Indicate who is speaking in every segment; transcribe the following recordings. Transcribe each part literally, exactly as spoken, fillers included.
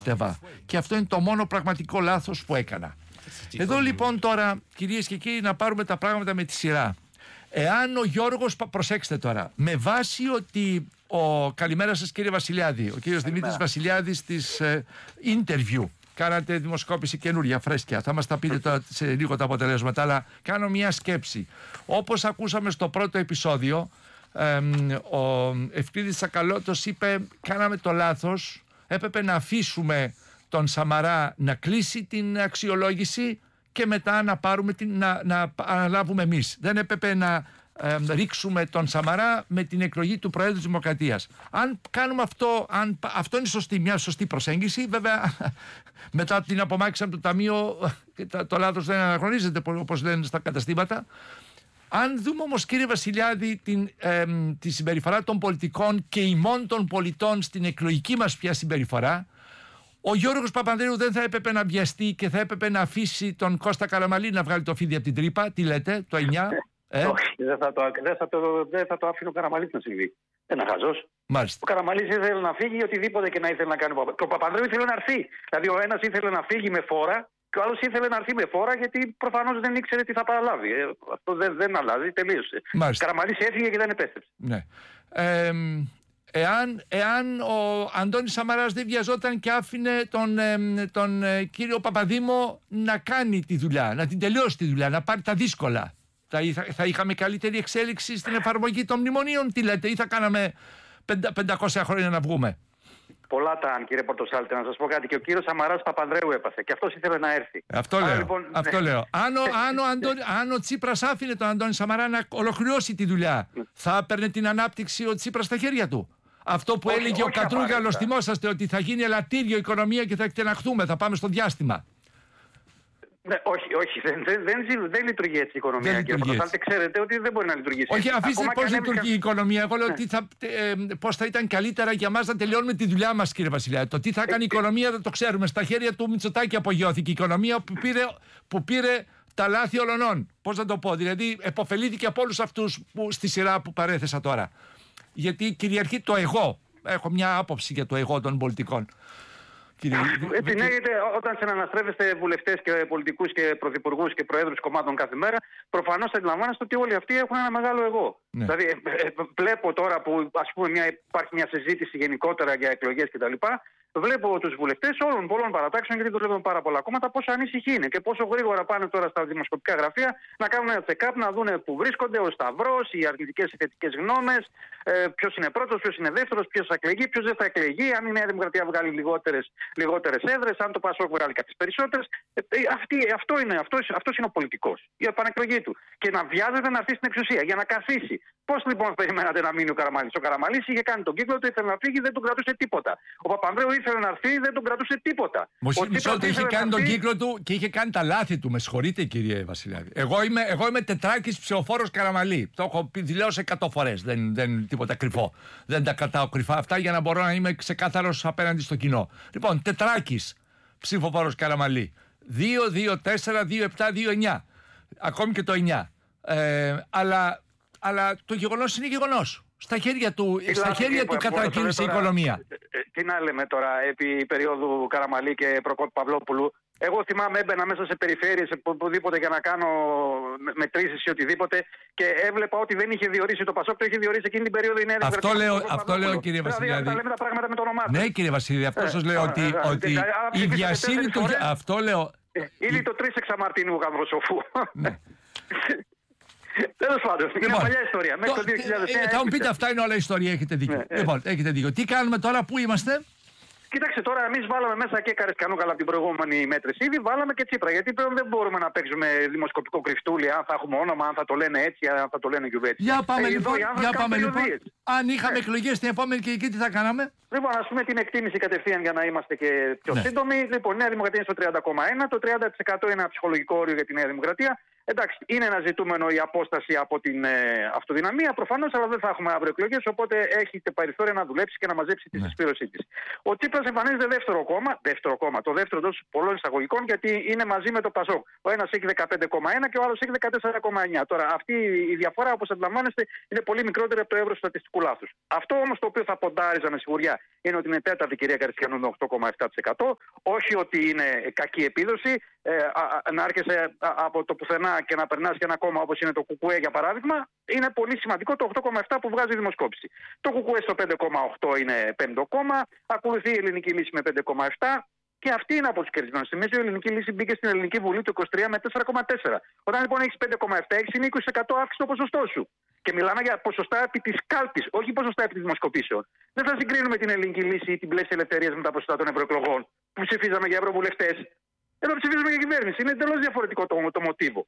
Speaker 1: Και αυτό είναι το μόνο πραγματικό λάθος που έκανα. Εδώ λοιπόν τώρα, κυρίες και κύριοι, να πάρουμε τα πράγματα με τη σειρά. Εάν ο Γιώργος, προσέξτε τώρα, με βάση ότι ο, καλημέρα σας κύριε Βασιλιάδη, ο κύριος Δημήτρης Βασιλιάδης της ε, interview, κάνατε δημοσκόπηση καινούρια, φρέσκια, θα μας τα πείτε τώρα σε λίγο τα αποτελέσματα, αλλά κάνω μια σκέψη. Όπως ακούσαμε στο πρώτο επεισόδιο, ε, ο Ευκλήδης Τσακαλώτος είπε, κάναμε το λάθος, έπρεπε να αφήσουμε τον Σαμαρά να κλείσει την αξιολόγηση και μετά να, πάρουμε την, να, να αναλάβουμε εμείς. Δεν έπρεπε να ε, ρίξουμε τον Σαμαρά με την εκλογή του Προέδρου της Δημοκρατίας. Αν κάνουμε αυτό, αν, αυτό είναι σωστή, μια σωστή προσέγγιση, βέβαια μετά την απομάκρυνση από το Ταμείο το, το λάθος δεν αναγνωρίζεται όπως λένε στα καταστήματα. Αν δούμε όμως κύριε Βασιλιάδη την, ε, τη συμπεριφορά των πολιτικών και ημών των πολιτών στην εκλογική μας πια συμπεριφορά, ο Γιώργος Παπανδρέου δεν θα έπρεπε να βιαστεί και θα έπρεπε να αφήσει τον Κώστα Καραμανλή να βγάλει το φίδι από την τρύπα. Τι λέτε, το εννιά?
Speaker 2: Ε? Όχι, δεν θα, το, δεν, θα το, δεν θα το άφηνε ο Καραμανλής να συμβεί. Δεν είναι χαζός.
Speaker 1: Μάλιστα.
Speaker 2: Ο Καραμανλής ήθελε να φύγει οτιδήποτε και να ήθελε να κάνει. Και ο Παπανδρέου ήθελε να έρθει. Δηλαδή ο ένας ήθελε να φύγει με φόρα και ο άλλος ήθελε να έρθει με φόρα γιατί προφανώς δεν ήξερε τι θα παραλάβει. Ε, αυτό δεν, δεν αλλάζει, τελείωσε. Ο Καραμανλής έφυγε και δεν επέστρεψε.
Speaker 1: Ναι. Ε, Εάν, εάν ο Αντώνης Σαμαράς δεν βιαζόταν και άφηνε τον, ε, τον ε, κύριο Παπαδήμο να κάνει τη δουλειά, να την τελειώσει τη δουλειά, να πάρει τα δύσκολα, θα, θα, θα είχαμε καλύτερη εξέλιξη στην εφαρμογή των μνημονίων, τι λέτε, ή θα κάναμε πεντακόσια χρόνια να βγούμε?
Speaker 2: Πολλά τα αν, κύριε Πορτοσάλτη, να σας πω κάτι. Και ο κύριος Σαμαράς Παπανδρέου έπαθε και αυτός ήθελε να έρθει.
Speaker 1: Αυτό Άρα, λέω. Λοιπόν, αυτό ναι. λέω. Αν ο, αν, ο Αντώνη, αν ο Τσίπρας άφηνε τον Αντώνη Σαμαρά να ολοκληρώσει τη δουλειά, θα έπαιρνε την ανάπτυξη ο Τσίπρας στα χέρια του? Αυτό που όχι, έλεγε όχι, ο Κατρούγκαλος, θυμόσαστε, ότι θα γίνει ελαττήριο οικονομία και θα εκτεναχθούμε, θα πάμε στο διάστημα.
Speaker 2: Ναι, όχι, όχι, δεν, δεν, δεν, δεν λειτουργεί έτσι η οικονομία. Δεν κύριε Πορτοσάλτη, ξέρετε ότι δεν μπορεί να λειτουργήσει.
Speaker 1: Όχι, αφήστε πώς λειτουργεί έμεσα... η οικονομία. Εγώ λέω ναι. θα, ε, πώς θα ήταν καλύτερα για μας να τελειώνουμε τη δουλειά μας, κύριε Βασιλιά. Το τι θα κάνει η οικονομία δεν το ξέρουμε. Στα χέρια του Μητσοτάκη απογειώθηκε η οικονομία που πήρε, που πήρε τα λάθη ολονών. Πώς να το πω, δηλαδή επωφελήθηκε από όλους αυτούς που, στη σειρά που παρέθεσα τώρα. Γιατί κυριαρχεί το εγώ. Έχω μια άποψη για το εγώ των πολιτικών.
Speaker 2: Έτσι λέγεται, όταν συναναστρέφεστε βουλευτές και πολιτικούς και πρωθυπουργούς και προέδρους κομμάτων κάθε μέρα, προφανώς αντιλαμβάνεστε ότι όλοι αυτοί έχουν ένα μεγάλο εγώ. Ναι. Δηλαδή, ε, ε, βλέπω τώρα που ας πούμε μια, υπάρχει μια συζήτηση γενικότερα για εκλογές κτλ. Βλέπω τους βουλευτές όλων πολλών παρατάξεων, γιατί δουλεύουν πάρα πολλά κόμματα, πόσο ανήσυχοι είναι και πόσο γρήγορα πάνε τώρα στα δημοσκοπικά γραφεία να κάνουν ένα check-up, να δουν πού βρίσκονται, ο σταυρός, οι αρνητικές ή θετικές γνώμες, ε, ποιος είναι πρώτος, ποιος είναι δεύτερος, ποιος θα εκλεγεί, ποιος δεν θα εκλεγεί, αν η Νέα Δημοκρατία βγάλει λιγότερες, λιγότερες έδρες, αν το Πασόκ βγάλει κάποιες περισσότερες. Ε, ε, αυτή, αυτό είναι, αυτός, αυτός είναι ο πολιτικός, η επανεκλογή του. Και να βιάζεται να έρθει στην εξουσία για να καθίσει. Πώς λοιπόν περιμένατε να μείνει ο Καραμανλής? Ο Καραμανλής είχε κάνει τον κύκλο του, ήθελε να φύγει, δεν τον κρατούσε τίποτα. Ο Παπανδρέου ήθελε να έρθει, δεν τον κρατούσε τίποτα.
Speaker 1: Μισό λεπτό, είχε κάνει τον κύκλο του και είχε κάνει τα λάθη του. Με συγχωρείτε, κύριε Βασιλιάδη. Εγώ είμαι, εγώ είμαι τετράκης ψηφοφόρος Καραμανλή. Το έχω πει δηλώσει εκατό φορές. Δεν, δεν είναι τίποτα κρυφό. Δεν τα κρατάω κρυφά αυτά για να μπορώ να είμαι ξεκάθαρος απέναντι στο κοινό. Λοιπόν, τετράκης ψηφοφόρος Καραμανλή. δύο, δύο, τέσσερα, δύο, επτά, δύο, εννιά. Ακόμη και το εννιά. Ε, αλλά. Αλλά το γεγονός είναι γεγονός. Στα χέρια του, στα χέρια του κατρακύλησε η οικονομία.
Speaker 2: Τι να λέμε τώρα επί περίοδου Καραμανλή και Προκόπη Παυλόπουλου? Εγώ θυμάμαι έμπαινα μέσα σε περιφέρειες οπουδήποτε για να κάνω μετρήσεις ή οτιδήποτε και έβλεπα ότι δεν είχε διορίσει το Πασόκ, το είχε διορίσει εκείνη την περίοδο η Νέα Δημοκρατία.
Speaker 1: Αυτό λέω, αυτό λέω κύριε Βασιλιάδη.
Speaker 2: Δηλαδή, λέμε τα πράγματα με το όνομά του.
Speaker 1: Ναι, κύριε Βασιλιάδη, αυτό σας λέω ότι, ότι η βιασύνη του. Αυτό λέω.
Speaker 2: Ήδη το τρεις εξαμαρτίνου Γαβροσοφού. Τέλος πάντων, είναι μια παλιά ιστορία. Μέχρι το δύο χιλιάδες ένα.
Speaker 1: Θα μου πείτε, αυτά είναι όλα ιστορία, έχετε δίκιο. Ναι, λοιπόν, έχετε δίκιο. Τι κάνουμε τώρα, πού είμαστε?
Speaker 2: Κοίταξε τώρα, εμείς βάλαμε μέσα και Καρεσκανούκαλα από την προηγούμενη μέτρηση. Ήδη βάλαμε και Τσίπρα. Γιατί πλέον δεν μπορούμε να παίξουμε δημοσκοπικό κρυφτούλι, αν θα έχουμε όνομα, αν θα το λένε έτσι, αν θα το λένε κυβέρνηση.
Speaker 1: Για πάμε ε, λοιπόν. Για πάμε, λοιπόν. Αν είχαμε ναι. εκλογές στην επόμενη και εκεί, τι θα κάναμε?
Speaker 2: Λοιπόν, ας πούμε την εκτίμηση κατευθείαν για να είμαστε και πιο ναι. σύντομοι. Λοιπόν, η Νέα Δημοκρατία είναι στο τριάντα κόμμα ένα. Το τριάντα τοις εκατό είναι ένα ψυχολογικό όριο για τη Νέα Δημοκρατία. Εντάξει, είναι ένα ζητούμενο η απόσταση από την ε, αυτοδυναμία προφανώς, αλλά δεν θα έχουμε αύριο εκλογές. Οπότε έχετε περιθώρια να δουλέψει και να μαζέψει τη συσπήρωσή της. Ο Τσίπρας εμφανίζεται δεύτερο κόμμα, δεύτερο κόμμα, το δεύτερο εντός πολλών εισαγωγικών, γιατί είναι μαζί με το Πασόκ. Ο ένας έχει δεκαπέντε κόμμα ένα και ο άλλος έχει δεκατέσσερα κόμμα εννιά. Τώρα, αυτή η διαφορά, όπως αντιλαμβάνεστε, είναι πολύ μικρότερη από το εύρος του στατιστικού λάθους. Αυτό όμως το οποίο θα ποντάριζα με σιγουριά είναι ότι είναι τέταρτη η κυρία Καριστιανού με οκτώ κόμμα επτά τοις εκατό. Όχι ότι είναι κακή επίδοση. Ε, α, α, να έρχεσαι από το πουθενά και να περνάς και ένα κόμμα όπως είναι το Κουκουέ για παράδειγμα, είναι πολύ σημαντικό το οκτώ κόμμα επτά που βγάζει η δημοσκόπηση. Το Κουκουέ στο πέντε κόμμα οκτώ είναι πέμπτο κόμμα, ακολουθεί η Ελληνική Λύση με πέντε κόμμα επτά και αυτή είναι από τους κερδισμένους. Στη μέση η Ελληνική Λύση μπήκε στην Ελληνική Βουλή το είκοσι τρία με τέσσερα κόμμα τέσσερα. Όταν λοιπόν έχεις πέντε κόμμα επτά, έχεις είναι είκοσι τοις εκατό αύξηση το ποσοστό σου. Και μιλάμε για ποσοστά επί της κάλπης, όχι ποσοστά επί της δημοσκοπήσεων. Δεν θα συγκρίνουμε την Ελληνική Λύση ή την Πλαίσια Ελευθερίας με τα ποσοστά των ευρωεκλογών που ψηφίζαμε για ευρωβουλευτές. Εδώ ψηφίζουμε για κυβέρνηση. Είναι εντελώς διαφορετικό το, το μοτίβο.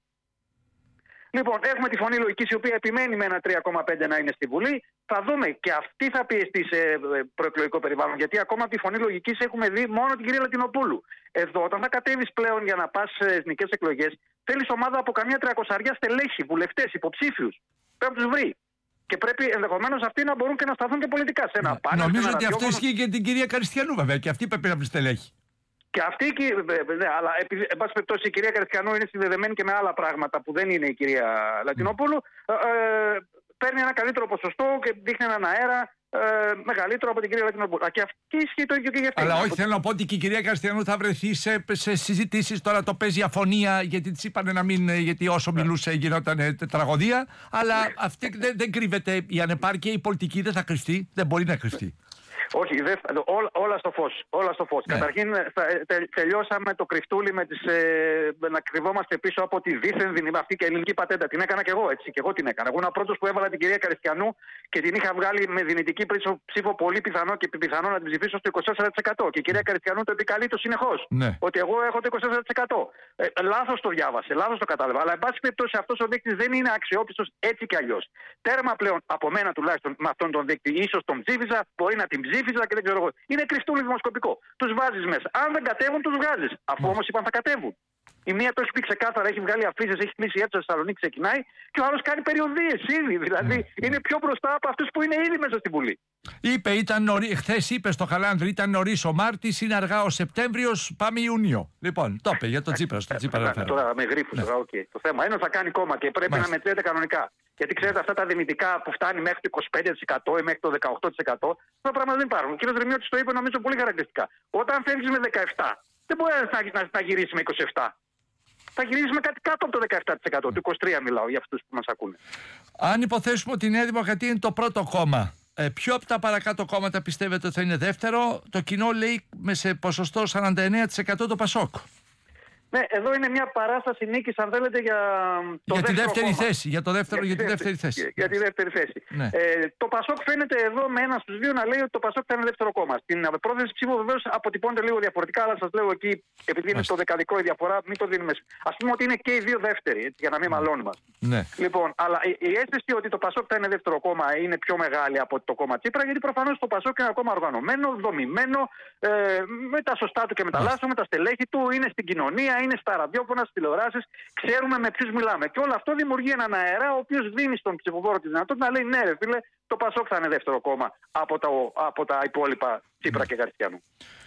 Speaker 2: Λοιπόν, έχουμε τη Φωνή Λογικής, η οποία επιμένει με ένα τρία κόμμα πέντε να είναι στη Βουλή. Θα δούμε και αυτή θα πιεστεί σε προεκλογικό περιβάλλον. Γιατί ακόμα από τη Φωνή Λογικής έχουμε δει μόνο την κυρία Λατινοπούλου. Εδώ, όταν θα κατέβεις πλέον για να πας σε εθνικές εκλογές, θέλεις ομάδα από καμιά τριακοσαριά στελέχη, βουλευτές, υποψήφιους. Πρέπει να τους βρει. Και πρέπει ενδεχομένως αυτοί να μπορούν και να σταθούν και πολιτικά σε ένα
Speaker 1: ναι.
Speaker 2: πάνελ.
Speaker 1: Νομίζω ότι αυτό ισχύει και την κυρία Καριστιανού, βέβαια. Και αυτή πρέπει να βρει στελέχη.
Speaker 2: Και αυτή, ναι, αλλά επειδή, εν πάση περιπτώσει, η κυρία Καριστιανού είναι συνδεδεμένη και με άλλα πράγματα που δεν είναι η κυρία Λατινοπούλου, ε, ε, παίρνει ένα καλύτερο ποσοστό και δείχνει έναν αέρα ε, μεγαλύτερο από την κυρία Λατινοπούλου. Και αυτή ισχύει το ίδιο και για αυτή.
Speaker 1: Αλλά όχι, θέλω να πω ότι και η κυρία Καριστιανού θα βρεθεί σε, σε συζητήσεις. Τώρα το παίζει αφωνία, γιατί της είπανε να μην. Γιατί όσο yeah. μιλούσε γινόταν yeah. τραγωδία. Αλλά yeah. αυτή δεν, δεν κρύβεται. Η ανεπάρκεια, η πολιτική δεν θα κρυφτεί. Δεν μπορεί να κρυφτεί.
Speaker 2: Όχι, δε, ό, όλα στο φως. Όλα στο φως. Ναι. Καταρχήν τε, τελειώσαμε το κρυφτούλι με τις, ε, να κρυβόμαστε πίσω από τη δίθεν δυνατή αυτή και ελληνική πατέντα. Την έκανα και εγώ έτσι. Και εγώ την έκανα. Εγώ ήμουν πρώτος που έβαλα την κυρία Καριστιανού και την είχα βγάλει με δυνητική ψήφο πολύ πιθανό και πιθανό να την ψηφίσω στο είκοσι τέσσερα τοις εκατό. Και η κυρία Καριστιανού το επικαλεί το συνεχώς. Ναι. Ότι εγώ έχω το είκοσι τέσσερα τοις εκατό. Ε, λάθος το διάβασε, λάθος το κατάλαβα. Αλλά εν πάση περιπτώσει αυτός ο δείκτης δεν είναι αξιόπιστος έτσι κι αλλιώς. Τέρμα πλέον από μένα τουλάχιστον με αυτόν τον δείκτη. Ίσως τον ψήφιζα, μπορεί να την ψήφιζα και δεν ξέρω εγώ. Είναι κρυστούλι δημοσκοπικό. Τους βάζεις μέσα. Αν δεν κατέβουν, τους βγάζεις. Αφού όμως είπαν θα κατέβουν. Η μία το έχει πει ξεκάθαρα, έχει βγάλει αφήσεις, έχει κλείσει η αίθουσα στη Θεσσαλονίκη, ξεκινάει και ο άλλος κάνει περιοδίες ήδη. Δηλαδή mm. είναι πιο μπροστά από αυτούς που είναι ήδη μέσα στην Βουλή.
Speaker 1: Είπε, ήταν νωρί... χθες είπε στο Χαλάνδρη, ήταν νωρίς ο Μάρτης, είναι αργά ο Σεπτέμβριος, πάμε Ιούνιο. Λοιπόν, το είπε για τον Τσίπρα. Στο Τσίπρα
Speaker 2: τώρα με γρίφους. Ναι. Okay. Το θέμα είναι ότι θα κάνει κόμμα και πρέπει Μάλιστα. να μετριέται κανονικά. Γιατί ξέρετε, αυτά τα δυνητικά που φτάνει μέχρι το είκοσι πέντε τοις εκατό ή μέχρι το δεκαοκτώ τοις εκατό, αυτά τα πράγματα δεν υπάρχουν. Ο κ. Δρυμιώτης το είπε νομίζω πολύ χαρακτηριστικά. Όταν φεύγεις με δεκαεπτά, δεν μπορεί να, να, να γυρίσει με είκοσι επτά. Θα γυρίσει με κάτι κάτω από το δεκαεπτά τοις εκατό. Το είκοσι τρία μιλάω για αυτούς που μας ακούνε.
Speaker 1: Αν υποθέσουμε ότι η Νέα Δημοκρατία είναι το πρώτο κόμμα, ε, ποιο από τα παρακάτω κόμματα πιστεύετε ότι θα είναι δεύτερο? Το κοινό λέει με σε ποσοστό σαράντα εννέα τοις εκατό το Πασόκ.
Speaker 2: Ναι, εδώ είναι μια παράσταση νίκης, αν θέλετε, για το
Speaker 1: για τη δεύτερη
Speaker 2: κόμμα.
Speaker 1: θέση. Για, το δεύτερο, για, για τη δεύτερη θέση.
Speaker 2: Για, για τη δεύτερη θέση. Ναι. Ε, το Πασόκ φαίνεται εδώ με ένα στους δύο να λέει ότι το Πασόκ θα είναι δεύτερο κόμμα. Στην πρόθεση ψήφου βεβαίως αποτυπώνεται λίγο διαφορετικά, αλλά σας λέω εκεί, επειδή είναι στο δεκαδικό η διαφορά, μην το δίνουμε. Ας πούμε ότι είναι και οι δύο δεύτεροι, έτσι, για να μην μαλώνει μας.
Speaker 1: Ναι.
Speaker 2: Λοιπόν, αλλά η, η αίσθηση ότι το Πασόκ θα είναι δεύτερο κόμμα είναι πιο μεγάλη από το κόμμα Τσίπρα, γιατί προφανώς το Πασόκ είναι ένα κόμμα οργανωμένο, δομημένο, ε, με τα σωστά του και με τα λάθη του, με τα στελέχη του, είναι στην κοινωνία, είναι στα ραδιόφωνα, στις τηλεοράσεις, ξέρουμε με ποιους μιλάμε. Και όλο αυτό δημιουργεί έναν αέρα ο οποίος δίνει στον ψηφοφόρο τη δυνατότητα να λέει ναι, ρε φίλε, το Πασόκ θα είναι δεύτερο κόμμα από τα, από τα υπόλοιπα Τσίπρα και Καριστιανού.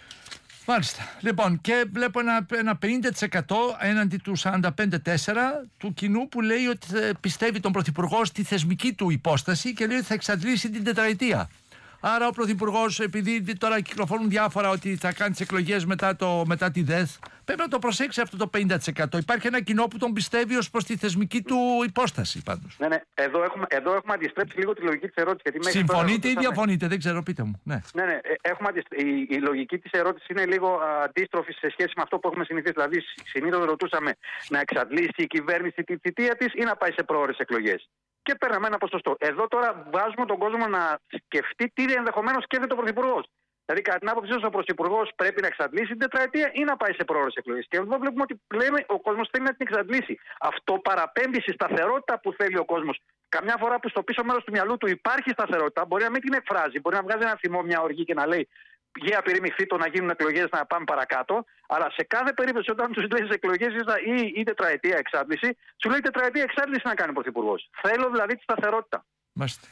Speaker 1: Μάλιστα. Λοιπόν, και βλέπω ένα, ένα πενήντα τοις εκατό έναντι του σαράντα πέντε τοις τέσσερα του κοινού που λέει ότι πιστεύει τον Πρωθυπουργό στη θεσμική του υπόσταση και λέει ότι θα εξαντλήσει την τετραετία. Άρα ο Πρωθυπουργός, επειδή τώρα κυκλοφορούν διάφορα ότι θα κάνει τις εκλογές μετά, το, μετά τη ΔΕΘ, πρέπει να το προσέξει αυτό το πενήντα τοις εκατό. Υπάρχει ένα κοινό που τον πιστεύει ως προς τη θεσμική του υπόσταση πάντως.
Speaker 2: Ναι, ναι. Εδώ έχουμε, εδώ έχουμε αντιστρέψει λίγο τη λογική της ερώτησης.
Speaker 1: Συμφωνείτε ή διαφωνείτε, δεν ξέρω, πείτε μου. Ναι,
Speaker 2: ναι, ναι. Έχουμε αντιστρ... η, η λογική της ερώτησης είναι λίγο αντίστροφη σε σχέση με αυτό που έχουμε συνηθίσει. Δηλαδή, συνήθως ρωτούσαμε να εξαντλήσει η κυβέρνηση τη θητεία της ή να πάει σε πρόορες εκλογές. Και παίρναμε ένα ποσοστό. Εδώ τώρα βάζουμε τον κόσμο να σκεφτεί τι ενδεχομένως σκέφτεται ο Πρωθυπουργός. Δηλαδή, κατά την άποψή σα, ο Πρωθυπουργός πρέπει να εξαντλήσει την τετραετία ή να πάει σε πρόορες εκλογές. Και εδώ βλέπουμε ότι λέμε, ο κόσμος θέλει να την εξαντλήσει. Αυτό παραπέμπει στη σταθερότητα που θέλει ο κόσμος. Καμιά φορά που στο πίσω μέρος του μυαλού του υπάρχει σταθερότητα, μπορεί να μην την εκφράζει, μπορεί να βγάζει ένα θυμό, μια οργή και να λέει γέα πυρήμη το να γίνουν εκλογές, να πάμε παρακάτω. Αλλά σε κάθε περίπτωση, όταν τους λέει εκλογές ή, ή τετραετία εξάντληση, σου λέει τετραετία εξάντληση να κάνει ο Πρωθυπουργός. Θέλω δηλαδή τη σταθερότητα.
Speaker 1: Μάστε.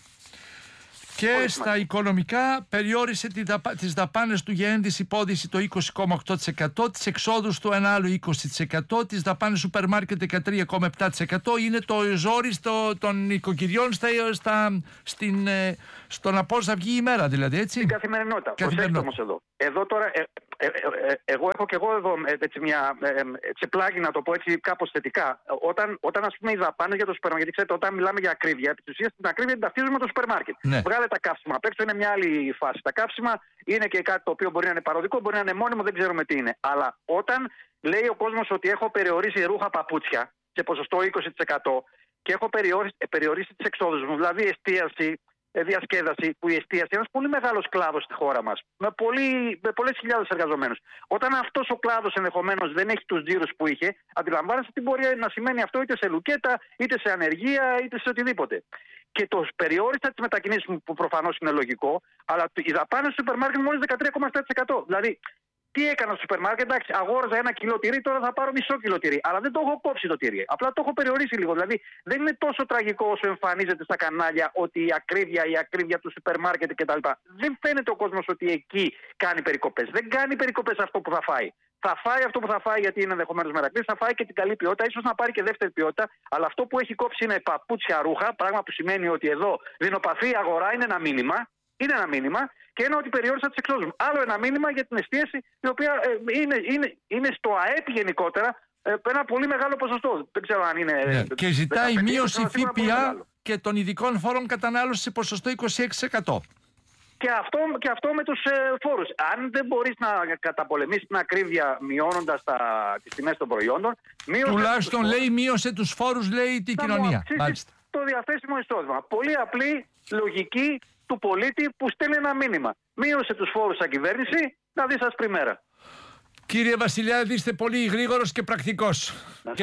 Speaker 1: Και Όλες στα μας. Οικονομικά περιόρισε τις δαπάνες του για ένδυση υπόδηση το είκοσι κόμμα οκτώ τοις εκατό, τις εξόδους του ένα άλλο είκοσι τοις εκατό, τις δαπάνες σούπερ μάρκετ δεκατρία κόμμα επτά τοις εκατό. Είναι το ζόρι στο, των οικοκυριών στα, στα, στην, στο να πώς θα βγει η ημέρα, δηλαδή, έτσι.
Speaker 2: Στην καθημερινότητα. Προσέξτε όμως εδώ. Εδώ τώρα, ε, ε, ε, ε, εγώ έχω και εγώ εδώ έτσι μια ε, έτσι πλάγι, να το πω έτσι κάπως θετικά. Όταν, όταν ας πούμε οι δαπάνες για το σούπερ μάρκετ, ξέρετε, όταν μιλάμε για ακρίβεια, επί της ουσίας την ακρίβεια την ταυτίζουμε με το σούπερ μάρκετ. Ναι. Βγάλε τα καύσιμα απ' έξω, είναι μια άλλη φάση. Τα καύσιμα είναι και κάτι το οποίο μπορεί να είναι παροδικό, μπορεί να είναι μόνιμο, δεν ξέρουμε τι είναι. Αλλά όταν λέει ο κόσμος ότι έχω περιορίσει ρούχα, παπούτσια σε ποσοστό είκοσι τοις εκατό και έχω περιορίσει, περιορίσει τις εξόδους μου, δηλαδή εστίαση, διασκέδαση, που η εστίαση είναι ένας πολύ μεγάλος κλάδος στη χώρα μας, με, πολύ, με πολλές χιλιάδες εργαζομένους. Όταν αυτός ο κλάδος ενδεχομένως δεν έχει τους τζίρους που είχε, αντιλαμβάνεστε τι μπορεί να σημαίνει αυτό είτε σε λουκέτα, είτε σε ανεργία, είτε σε οτιδήποτε. Και το περιόρισα τις μετακινήσεις μου, που προφανώς είναι λογικό, αλλά οι δαπάνες του σούπερ μάρκετ μόλις δεκατρία κόμμα επτά τοις εκατό. Δηλαδή, τι έκανα στο σούπερ μάρκετ, εντάξει, αγόραζα ένα κιλό τυρί, τώρα θα πάρω μισό κιλό τυρί. Αλλά δεν το έχω κόψει το τυρί. Απλά το έχω περιορίσει λίγο. Δηλαδή, δεν είναι τόσο τραγικό όσο εμφανίζεται στα κανάλια ότι η ακρίβεια, η ακρίβεια του σούπερ μάρκετ κτλ. Δεν φαίνεται ο κόσμος ότι εκεί κάνει περικοπές. Δεν κάνει περικοπές αυτό που θα φάει. Θα φάει αυτό που θα φάει γιατί είναι ενδεχομένως μερακλής, θα φάει και την καλή ποιότητα, ίσως να πάρει και δεύτερη ποιότητα. Αλλά αυτό που έχει κόψει είναι παπούτσια, ρούχα, πράγμα που σημαίνει ότι εδώ δεινοπαθή αγορά είναι ένα μήνυμα. Είναι ένα μήνυμα. Και ένα ότι περιόρισα τις εξόδους μου. Άλλο ένα μήνυμα για την εστίαση, η οποία ε, είναι, είναι, είναι στο ΑΕΠ γενικότερα ε, ένα πολύ μεγάλο ποσοστό. Δεν ξέρω αν είναι.
Speaker 1: Ναι.
Speaker 2: Ε,
Speaker 1: και ζητάει μείωση ΦΠΑ και των ειδικών φόρων κατανάλωσης σε ποσοστό είκοσι έξι τοις εκατό.
Speaker 2: Και αυτό, και αυτό με τους ε, φόρους. Αν δεν μπορείς να καταπολεμήσεις την ακρίβεια μειώνοντας τα, τις τιμές των προϊόντων.
Speaker 1: Τουλάχιστον λέει μείωσε τους φόρους, λέει την κοινωνία.
Speaker 2: Το διαθέσιμο εισόδημα. Πολύ απλή λογική του πολίτη που στέλνει ένα μήνυμα. Μείωσε τους φόρους σαν κυβέρνηση, να δεις ασπρή μέρα.
Speaker 1: Κύριε Βασιλιάδη, είστε πολύ γρήγορος και πρακτικός. Και...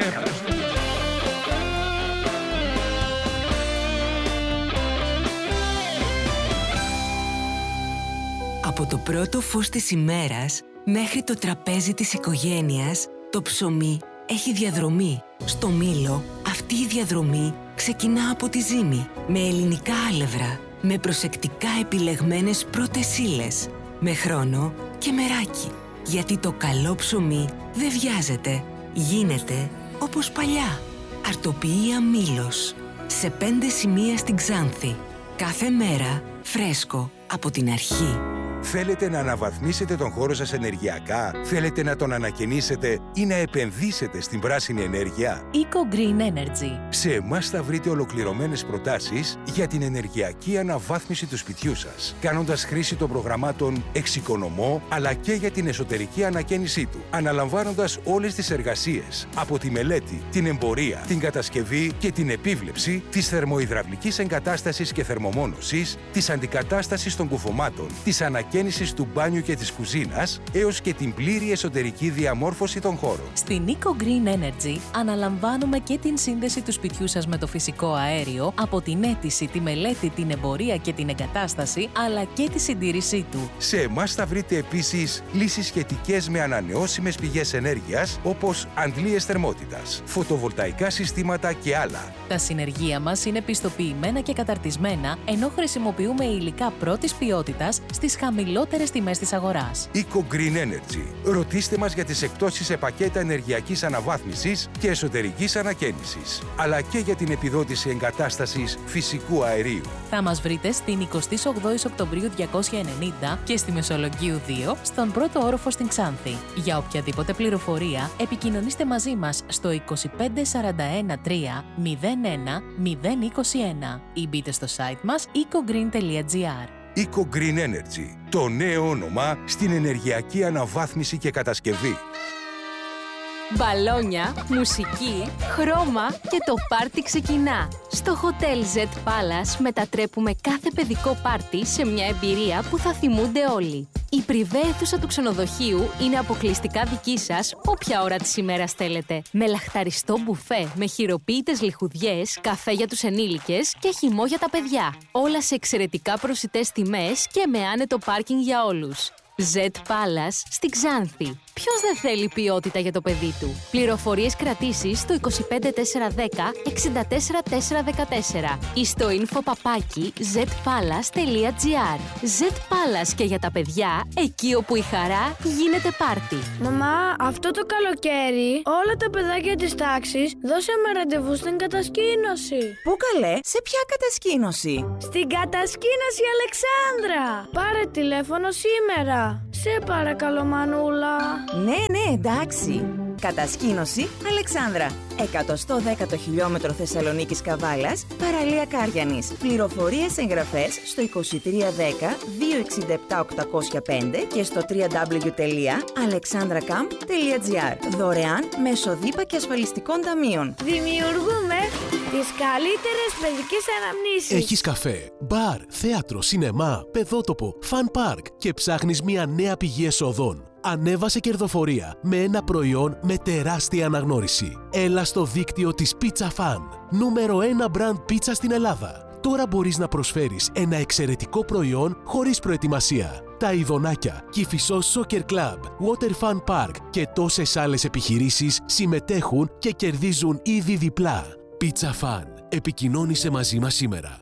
Speaker 3: Από το πρώτο φως της ημέρας μέχρι το τραπέζι της οικογένειας, το ψωμί έχει διαδρομή. Στο Μήλο, αυτή η διαδρομή ξεκινά από τη ζύμη, με ελληνικά άλευρα, με προσεκτικά επιλεγμένες πρώτες ύλες, με χρόνο και μεράκι. Γιατί το καλό ψωμί δεν βιάζεται, γίνεται όπως παλιά. Αρτοποιία Μήλος, σε πέντε σημεία στην Ξάνθη. Κάθε μέρα φρέσκο από την αρχή.
Speaker 4: Θέλετε να αναβαθμίσετε τον χώρο σας ενεργειακά? Θέλετε να τον ανακαινήσετε ή να επενδύσετε στην πράσινη ενέργεια?
Speaker 5: Eco Green Energy.
Speaker 4: Σε εμάς θα βρείτε ολοκληρωμένες προτάσεις για την ενεργειακή αναβάθμιση του σπιτιού σας, κάνοντας χρήση των προγραμμάτων Εξοικονομώ, αλλά και για την εσωτερική ανακαίνισή του, αναλαμβάνοντας όλες τις εργασίες, από τη μελέτη, την εμπορία, την κατασκευή και την επίβλεψη της θερμοϊδραυλικής εγκατάστασης και θερμομόνωσης, της αντικατάστασης των κουφωμάτων, της ανακαίνισης του μπάνιου και της κουζίνας, έως και την πλήρη εσωτερική διαμόρφωση των χώρων.
Speaker 5: Στην Eco Green Energy αναλαμβάνουμε και την σύνδεση του σπιτιού σας με το φυσικό αέριο, από την αίτηση, τη μελέτη, την εμπορία και την εγκατάσταση, αλλά και τη συντήρησή του.
Speaker 4: Σε εμάς θα βρείτε επίσης λύσεις σχετικές με ανανεώσιμες πηγές ενέργειας, όπως αντλίες θερμότητας, φωτοβολταϊκά συστήματα και άλλα.
Speaker 5: Τα συνεργεία μας είναι πιστοποιημένα και καταρτισμένα, ενώ χρησιμοποιούμε υλικά πρώτης ποιότητας στις χαμηλότερες τιμές της αγοράς.
Speaker 4: Eco Green Energy. Ρωτήστε μας για τις εκπτώσεις σε πακέτα ενεργειακής αναβάθμισης και εσωτερικής ανακαίνισης, αλλά και για την επιδότηση εγκατάστασης φυσικού αερίου.
Speaker 5: Θα μας βρείτε στην εικοστή όγδοη Οκτωβρίου διακόσια ενενήντα και στη Μεσολογγίου δύο, στον πρώτο όροφο στην Ξάνθη. Για οποιαδήποτε πληροφορία, επικοινωνήστε μαζί μας στο είκοσι πέντε σαράντα ένα τρία μηδέν ένα μηδέν είκοσι ένα ή μπείτε στο site μας eco green τελεία gr.
Speaker 4: Eco Green Energy, το νέο όνομα στην ενεργειακή αναβάθμιση και κατασκευή.
Speaker 6: Μπαλόνια, μουσική, χρώμα και το πάρτι ξεκινά. Στο Hotel Z Palace μετατρέπουμε κάθε παιδικό πάρτι σε μια εμπειρία που θα θυμούνται όλοι. Η πριβέ αίθουσα του ξενοδοχείου είναι αποκλειστικά δική σας όποια ώρα της ημέρας θέλετε. Με λαχταριστό μπουφέ, με χειροποίητες λιχουδιές, καφέ για τους ενήλικες και χυμό για τα παιδιά. Όλα σε εξαιρετικά προσιτές τιμές και με άνετο πάρκινγκ για όλους. Ζετ Palace στην Ξάνθη. Ποιος δεν θέλει ποιότητα για το παιδί του? Πληροφορίες κρατήσεις στο είκοσι πέντε τετρακόσια δέκα εξήντα τέσσερα τετρακόσια δεκατέσσερα ή στο info παπάκι ζετ πάλας τελεία τζι άρ. Ζετ Palace και για τα παιδιά, εκεί όπου η χαρά γίνεται πάρτι.
Speaker 7: Μαμά, αυτό το καλοκαίρι όλα τα παιδάκια της τάξης δώσαμε ραντεβού στην κατασκήνωση.
Speaker 8: Πού καλέ, σε ποια κατασκήνωση?
Speaker 7: Στην κατασκήνωση Αλεξάνδρα. Πάρε τηλέφωνο σήμερα. Σε παρακαλώ, Μανούλα.
Speaker 8: Ναι, ναι, εντάξει. Κατασκήνωση Αλεξάνδρα. εκατόν δέκατο χιλιόμετρο Θεσσαλονίκης Καβάλας, παραλία Κάριανης. Πληροφορίες εγγραφές στο είκοσι τρία δέκα δύο εξήντα επτά οκτακόσια πέντε και στο double-u double-u double-u τελεία alexandracamp τελεία τζι άρ. Δωρεάν μέσω δίπα και ασφαλιστικών ταμείων.
Speaker 7: Δημιουργούμε τις καλύτερες παιδικές αναμνήσεις.
Speaker 9: Έχεις καφέ, μπαρ, θέατρο, σινεμά, παιδότοπο, φαν πάρκ και ψάχνεις μια νέα πηγή εσόδων. Ανέβασε κερδοφορία με ένα προϊόν με τεράστια αναγνώριση. Έλα στο δίκτυο της Pizza Fan, νούμερο ένα brand πίτσα στην Ελλάδα. Τώρα μπορείς να προσφέρεις ένα εξαιρετικό προϊόν χωρίς προετοιμασία. Τα Ιδονάκια, Κηφισός Soccer Club, Water Fun Park και τόσες άλλες επιχειρήσεις συμμετέχουν και κερδίζουν ήδη διπλά. Pizza Fan. Επικοινώνησε μαζί μας σήμερα.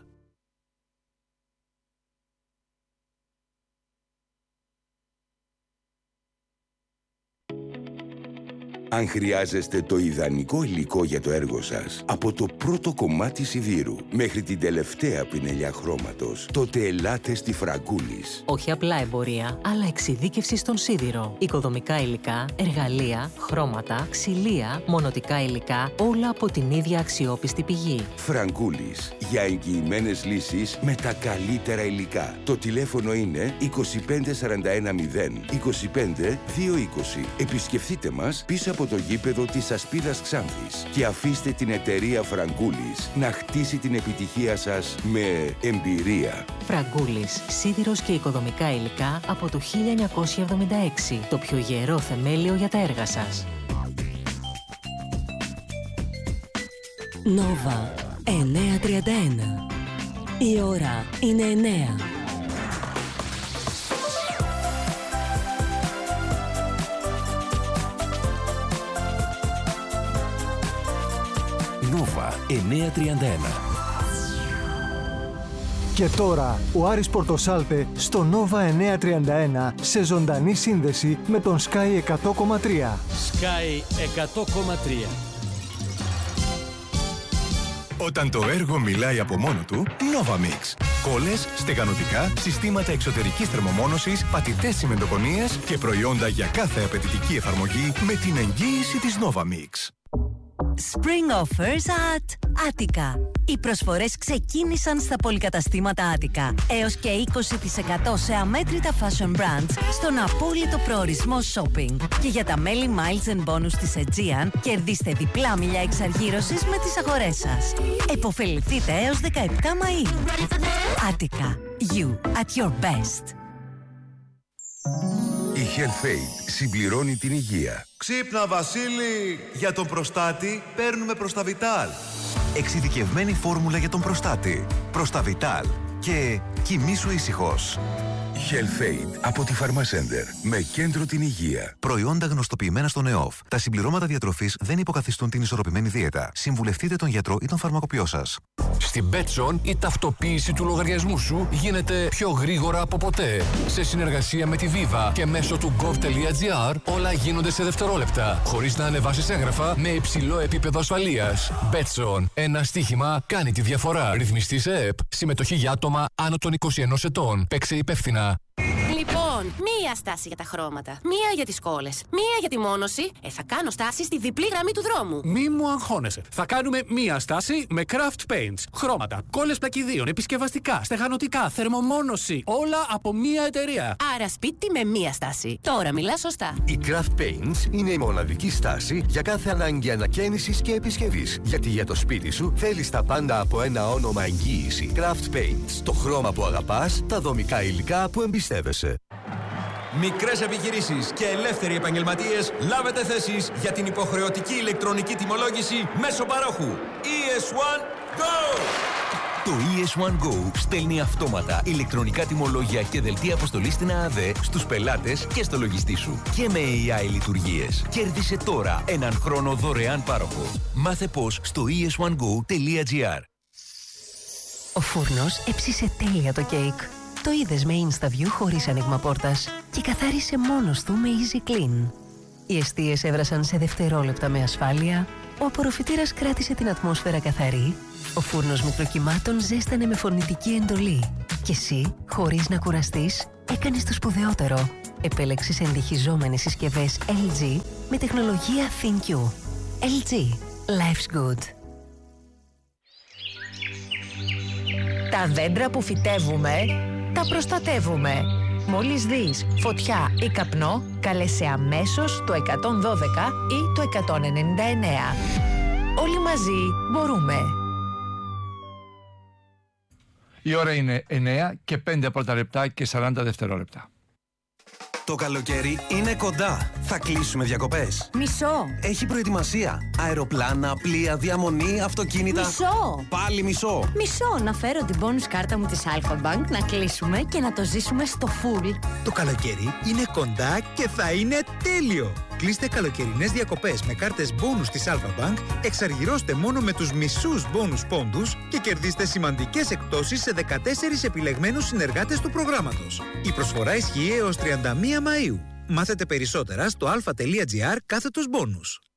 Speaker 4: Αν χρειάζεστε το ιδανικό υλικό για το έργο σας, από το πρώτο κομμάτι σιδήρου μέχρι την τελευταία πινελιά χρώματος, τότε ελάτε στη Φραγκούλης.
Speaker 5: Όχι απλά εμπορία, αλλά εξειδίκευση στον σίδηρο. Οικοδομικά υλικά, εργαλεία, χρώματα, ξυλία, μονοτικά υλικά, όλα από την ίδια αξιόπιστη πηγή.
Speaker 4: Φραγκούλης. Για εγγυημένες λύσεις με τα καλύτερα υλικά. Το τηλέφωνο είναι είκοσι πέντε σαράντα ένα μηδέν είκοσι πέντε δύο είκοσι. Επισκεφτείτε μας πίσω από το γήπεδο της Ασπίδας Ξάνθης και αφήστε την εταιρεία Φραγκούλης να χτίσει την επιτυχία σας με εμπειρία.
Speaker 5: Φραγκούλης, σίδηρος και οικοδομικά υλικά από το χίλια εννιακόσια εβδομήντα έξι. Το πιο γερό θεμέλιο για τα έργα σας.
Speaker 3: Νόβα εννιακόσια τριάντα ένα. Η ώρα είναι εννέα.
Speaker 4: Νόβα εννιακόσια τριάντα ένα.
Speaker 10: Και τώρα ο Άρης Πορτοσάλτε στο Νόβα εννιακόσια τριάντα ένα σε ζωντανή σύνδεση με τον Sky εκατό κόμμα τρία.
Speaker 11: Sky εκατό κόμμα τρία.
Speaker 12: Όταν το έργο μιλάει από μόνο του, Novamix. Κόλλες, στεγανοτικά, συστήματα εξωτερικής θερμομόνωσης, πατητές τσιμεντοκονίες και προϊόντα για κάθε απαιτητική εφαρμογή με την εγγύηση της Novamix.
Speaker 13: Spring Offers at Attica. Οι προσφορές ξεκίνησαν στα πολυκαταστήματα Attica. Έως και είκοσι τοις εκατό σε αμέτρητα fashion brands στον απόλυτο προορισμό shopping. Και για τα μέλη Miles and Bonus της Aegean, κερδίστε διπλά μιλιά εξαργύρωσης με τις αγορές σας. Εποφεληθείτε έως δεκαεπτά Μαΐου. Attica. You at your best.
Speaker 4: Η HealthAid συμπληρώνει την υγεία.
Speaker 14: Ξύπνα, Βασίλη! Για τον προστάτη παίρνουμε Προσταβιτάλ. Εξειδικευμένη φόρμουλα για τον προστάτη. Προσταβιτάλ. Και κοιμήσου ήσυχος.
Speaker 4: HealthAid από τη Pharmacenter. Με κέντρο την υγεία.
Speaker 14: Προϊόντα γνωστοποιημένα στον ΕΟΦ. Τα συμπληρώματα διατροφής δεν υποκαθιστούν την ισορροπημένη δίαιτα. Συμβουλευτείτε τον γιατρό ή τον φαρμακοποιό σας.
Speaker 15: Στην Betson η ταυτοποίηση του λογαριασμού σου γίνεται πιο γρήγορα από ποτέ. Σε συνεργασία με τη Viva και μέσω του gov.gr όλα γίνονται σε δευτερόλεπτα, χωρίς να ανεβάσεις έγγραφα με υψηλό επίπεδο ασφαλείας. Betson. Ένα στοίχημα κάνει τη διαφορά. Ρυθμιστή σε ΕΕΠ. Συμμετοχή για άτομα άνω των είκοσι ενός ετών. Παίξε υπεύθυνα.
Speaker 16: Λοιπόν, μία στάση για τα χρώματα, μία για τις κόλλες, μία για τη μόνωση. Ε, θα κάνω στάση στη διπλή γραμμή του δρόμου.
Speaker 11: Μη μου αγχώνεσαι. Θα κάνουμε μία στάση με Craft Paints. Χρώματα, κόλλες πλακιδίων, επισκευαστικά, στεγανοτικά, θερμομόνωση. Όλα από μία εταιρεία.
Speaker 16: Άρα σπίτι με μία στάση. Τώρα μιλά σωστά.
Speaker 17: Η Craft Paints είναι η μοναδική στάση για κάθε ανάγκη ανακαίνησης και επισκευής. Γιατί για το σπίτι σου θέλεις τα πάντα από ένα όνομα εγγύηση. Craft Paints. Το χρώμα που αγαπάς, τα δομικά υλικά που εμπιστεύεσαι.
Speaker 18: Μικρές επιχειρήσεις και ελεύθεροι επαγγελματίες, λάβετε θέσεις για την υποχρεωτική ηλεκτρονική τιμολόγηση μέσω παρόχου. ι ες ένα, Go!
Speaker 14: Το ι ες One Go στέλνει αυτόματα ηλεκτρονικά τιμολόγια και δελτία αποστολής στην ΑΑΔΕ στους πελάτες και στο λογιστή σου. Και με έι άι λειτουργίες. Κέρδισε τώρα έναν χρόνο δωρεάν πάροχο. Μάθε πώς στο ι ες one go τελεία τζι άρ.
Speaker 13: Ο φούρνος έψισε τέλεια το κέικ. Το είδες με InstaView χωρίς άνοιγμα πόρτας και καθάρισε μόνος του με Easy Clean. Οι εστίες έβρασαν σε δευτερόλεπτα με ασφάλεια, ο απορροφητήρας κράτησε την ατμόσφαιρα καθαρή, ο φούρνος μικροκυμάτων ζέστανε με φωνητική εντολή και εσύ, χωρίς να κουραστείς, έκανες το σπουδαιότερο. Επέλεξες εντυχιζόμενες συσκευές ελ τζι με τεχνολογία ThinQ. ελ τζι. Life's good.
Speaker 19: Τα δέντρα που φυτεύουμε, τα προστατεύουμε. Μόλις δεις φωτιά ή καπνό, κάλεσε αμέσως το εκατόν δώδεκα ή το εκατόν ενενήντα εννέα. Όλοι μαζί μπορούμε.
Speaker 1: Η ώρα είναι εννέα και πέντε πρώτα λεπτά και σαράντα δευτερόλεπτα.
Speaker 20: Το καλοκαίρι είναι κοντά. Θα κλείσουμε διακοπές.
Speaker 19: Μισό.
Speaker 20: Έχει προετοιμασία. Αεροπλάνα, πλοία, διαμονή, αυτοκίνητα.
Speaker 19: Μισό.
Speaker 20: Πάλι μισό.
Speaker 19: Μισό. Να φέρω την bonus κάρτα μου της Alpha Bank, να κλείσουμε και να το ζήσουμε στο full.
Speaker 21: Το καλοκαίρι είναι κοντά και θα είναι τέλειο. Κλείστε καλοκαιρινές διακοπές με κάρτες bonus της Alpha Bank, εξαργυρώστε μόνο με τους μισούς bonus πόντους και κερδίστε σημαντικές εκπτώσεις σε δεκατέσσερις επιλεγμένους συνεργάτες του προγράμματος. Η προσφορά ισχύει έως τριάντα μία Μαΐου. Μάθετε περισσότερα στο alpha.gr κάθετος bonus.